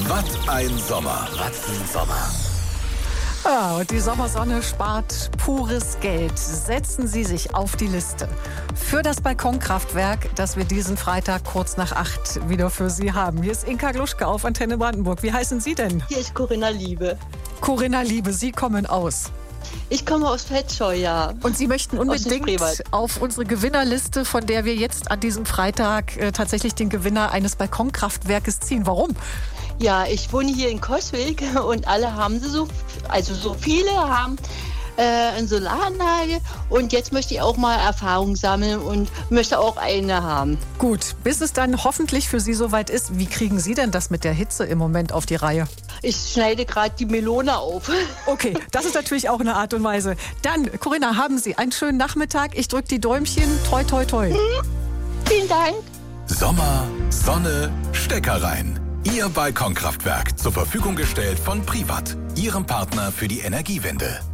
Was ein Sommer. Was ein Sommer. Ja, und die Sommersonne spart pures Geld. Setzen Sie sich auf die Liste für das Balkonkraftwerk, das wir diesen Freitag kurz nach 8 wieder für Sie haben. Hier ist Inka Gluschke auf Antenne Brandenburg. Wie heißen Sie denn? Hier ist Corinna Liebe. Corinna Liebe, Sie kommen aus. Ich komme aus Petschau, ja. Und Sie möchten unbedingt auf unsere Gewinnerliste, von der wir jetzt an diesem Freitag tatsächlich den Gewinner eines Balkonkraftwerkes ziehen. Warum? Ja, ich wohne hier in Coswig und alle haben so viele haben eine Solaranlage und jetzt möchte ich auch mal Erfahrung sammeln und möchte auch eine haben. Gut, bis es dann hoffentlich für Sie soweit ist, wie kriegen Sie denn das mit der Hitze im Moment auf die Reihe? Ich schneide gerade die Melone auf. Okay, das ist natürlich auch eine Art und Weise. Dann, Corinna, haben Sie einen schönen Nachmittag. Ich drücke die Däumchen. Toi, toi, toi. Vielen Dank. Sommer, Sonne, Stecker rein. Ihr Balkonkraftwerk zur Verfügung gestellt von Privat, Ihrem Partner für die Energiewende.